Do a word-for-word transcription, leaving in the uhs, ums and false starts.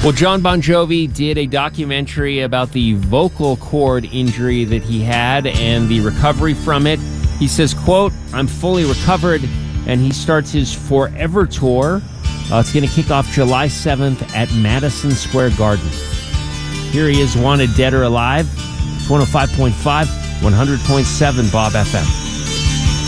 Well, John Bon Jovi did a documentary about the vocal cord injury that he had and the recovery from it. He says, quote, "I'm fully recovered," and he starts his Forever Tour. Uh, it's going to kick off July seventh at Madison Square Garden. Here he is, Wanted Dead or Alive. It's one oh five point five, one hundred point seven Bob F M.